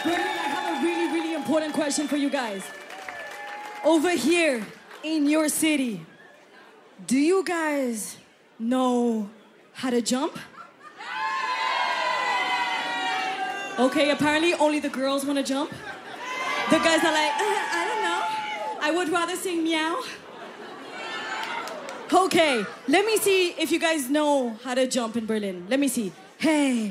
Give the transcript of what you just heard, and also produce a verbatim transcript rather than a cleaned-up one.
Berlin, I have a really, really important question for you guys. Over here in your city, do you guys know how to jump? Okay, apparently only the girls want to jump. The guys are like, uh, I don't know. I would rather sing meow. Okay, let me see if you guys know how to jump in Berlin. Let me see. Hey.